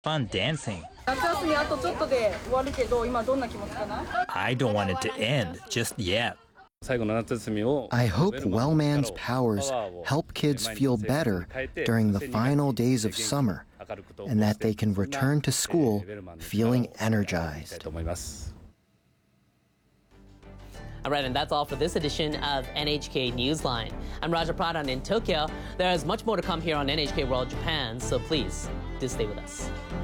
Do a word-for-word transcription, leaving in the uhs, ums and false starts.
fun dancing. 夏休みあとちょっとで終わるけど、今どんな気持ちかな？ I don't want it to end just yet. I hope Wellman's powers help kids feel better during the final days of summer and that they can return to school feeling energized. All right, and that's all for this edition of N H K Newsline. I'm Raja Pradhan in Tokyo. There is much more to come here on N H K World Japan, so please do stay with us.